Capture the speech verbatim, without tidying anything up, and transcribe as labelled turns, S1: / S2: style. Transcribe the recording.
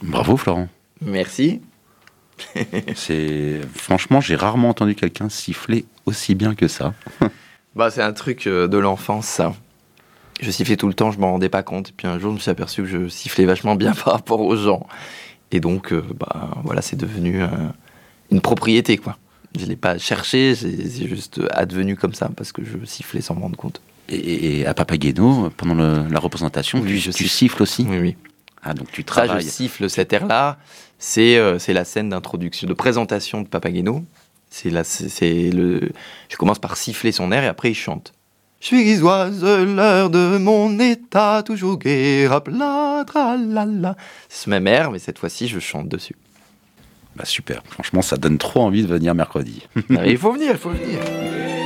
S1: Bravo Florent.
S2: Merci.
S1: C'est franchement, j'ai rarement entendu quelqu'un siffler aussi bien que ça.
S2: Bah, c'est un truc euh, de l'enfance, ça. Je sifflais tout le temps, je m'en rendais pas compte. Et puis un jour, je me suis aperçu que je sifflais vachement bien par rapport aux gens. Et donc, euh, bah, voilà, c'est devenu euh, une propriété, quoi. Je l'ai pas cherché, c'est, c'est juste advenu comme ça parce que je sifflais sans me rendre compte.
S1: Et, et à Papageno, pendant le- la représentation,
S2: Oui,
S1: tu,
S2: je
S1: tu
S2: siffle.
S1: siffles aussi.
S2: Oui, oui.
S1: Ah, donc tu
S2: Ça,
S1: travailles.
S2: je siffle cet air-là. C'est, euh, c'est la scène d'introduction, de présentation de Papageno. C'est la, c'est, c'est le... Je commence par siffler son air et après il chante. Je suis oiseleur de mon état, toujours gai, rapla, tralala. C'est ce même air, mais cette fois-ci, je chante dessus.
S1: Bah super, franchement, ça donne trop envie de venir mercredi.
S2: Ah, il faut venir, il faut venir.